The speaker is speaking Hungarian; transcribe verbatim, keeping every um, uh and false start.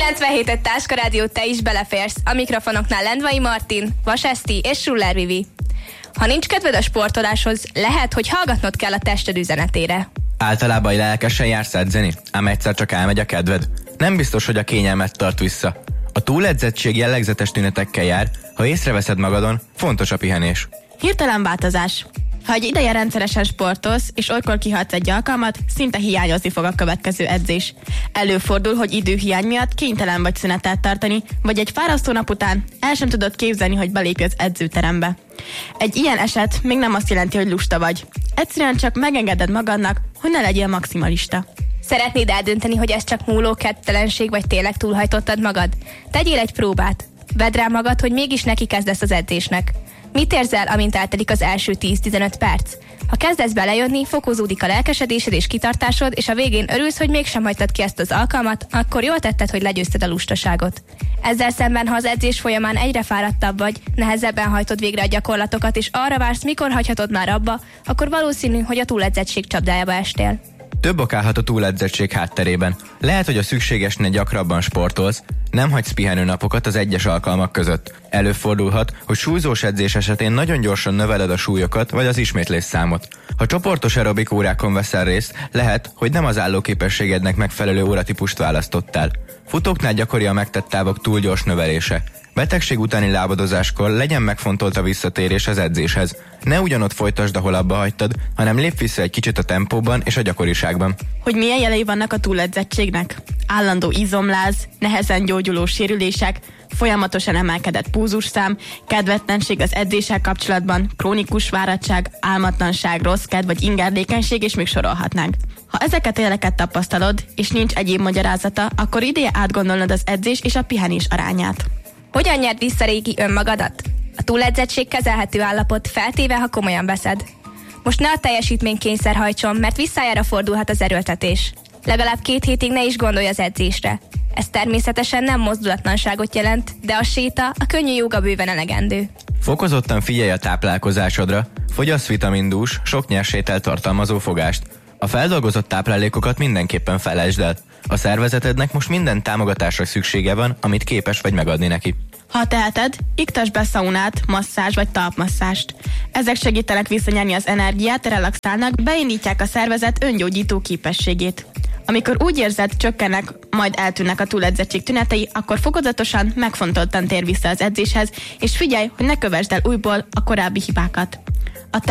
kilencvenhét öt Táska Rádió, te is beleférsz. A mikrofonoknál Lendvai Martin, Vas Eszti és Schuller Vivi. Ha nincs kedved a sportoláshoz, lehet, hogy hallgatnod kell a tested üzenetére. Általában lelkesen jársz edzeni, ám egyszer csak elmegy a kedved. Nem biztos, hogy a kényelmet tart vissza. A túledzettség jellegzetes tünetekkel jár, ha észreveszed magadon, fontos a pihenés. Hirtelen változás. Ha egy ideje rendszeresen sportolsz, és olykor kihagysz egy alkalmat, szinte hiányozni fog a következő edzés. Előfordul, hogy időhiány miatt kénytelen vagy szünetet tartani, vagy egy fárasztó nap után el sem tudod képzelni, hogy belépj az edzőterembe. Egy ilyen eset még nem azt jelenti, hogy lusta vagy. Egyszerűen csak megengeded magadnak, hogy ne legyél maximalista. Szeretnéd eldönteni, hogy ez csak múló kedvtelenség, vagy tényleg túlhajtottad magad? Tegyél egy próbát. Vedd rá magad, hogy mégis neki kezdesz az edzésnek. Mit érzel, amint eltelik az első tíz-tizenöt perc? Ha kezdesz belejönni, fokozódik a lelkesedésed és kitartásod, és a végén örülsz, hogy mégsem hagytad ki ezt az alkalmat, akkor jól tetted, hogy legyőzted a lustaságot. Ezzel szemben, ha az edzés folyamán egyre fáradtabb vagy, nehezebben hajtod végre a gyakorlatokat, és arra vársz, mikor hagyhatod már abba, akkor valószínű, hogy a túledzettség csapdájába estél. Több ok állhat a túledzettség hátterében. Lehet, hogy a szükségesnél gyakrabban sportolsz, nem hagysz pihenő napokat az egyes alkalmak között. Előfordulhat, hogy súlyzós edzés esetén nagyon gyorsan növeled a súlyokat vagy az ismétlés számot. Ha csoportos aerobik órákon veszel részt, lehet, hogy nem az állóképességednek megfelelő óratípust választottál. Futóknál gyakori a megtett távok túl gyors növelése. Betegség utáni lábadozáskor legyen megfontolt a visszatérés az edzéshez. Ne ugyanott folytasd, ahol abba hagytad, hanem lépj vissza egy kicsit a tempóban és a gyakoriságban. Hogy milyen jelei vannak a túledzettségnek? Állandó izomláz, nehezen gyógyuló sérülések, folyamatosan emelkedett pulzusszám, kedvetlenség az edzéssel kapcsolatban, krónikus fáradtság, álmatlanság, rossz kedv vagy ingerlékenység, és még sorolhatnánk. Ha ezeket a jeleket tapasztalod, és nincs egyéb magyarázata, akkor ideje átgondolnod az edzés és a pihenés arányát. Hogyan nyerd vissza régi önmagadat? A túledzettség kezelhető állapot, feltéve, ha komolyan veszed. Most ne a teljesítménykényszer hajtson, mert visszájára fordulhat az erőltetés. Legalább két hétig ne is gondolj az edzésre. Ez természetesen nem mozdulatlanságot jelent, de a séta, a könnyű jóga bőven elegendő. Fokozottan figyelj a táplálkozásodra, fogyasz vitamindús, sok nyers ételt tartalmazó fogást. A feldolgozott táplálékokat mindenképpen felejtsd el. A szervezetednek most minden támogatásra szüksége van, amit képes vagy megadni neki. Ha teheted, iktasd be szaunát, masszázs vagy talpmasszást. Ezek segítenek visszanyerni az energiát, relaxálnak, beindítják a szervezet öngyógyító képességét. Amikor úgy érzed, csökkennek, majd eltűnnek a túledzettség tünetei, akkor fokozatosan, megfontoltan tér vissza az edzéshez, és figyelj, hogy ne kövesd el újból a korábbi hibákat.